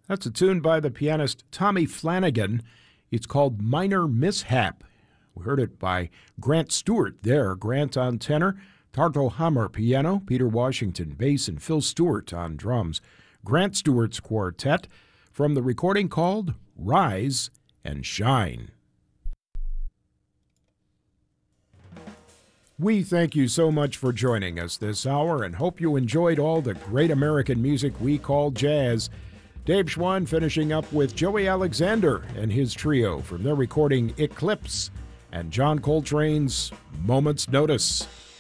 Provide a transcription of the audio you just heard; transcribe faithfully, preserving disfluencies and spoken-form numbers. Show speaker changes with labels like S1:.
S1: That's a tune by the pianist Tommy Flanagan. It's called Minor Mishap. We heard it by Grant Stewart there. Grant on tenor, Tarto Hammer piano, Peter Washington bass, and Phil Stewart on drums. Grant Stewart's quartet from the recording called Rise and Shine. We thank you so much for joining us this hour and hope you enjoyed all the great American music we call jazz. Dave Schwann finishing up with Joey Alexander and his trio from their recording Eclipse and John Coltrane's Moment's Notice.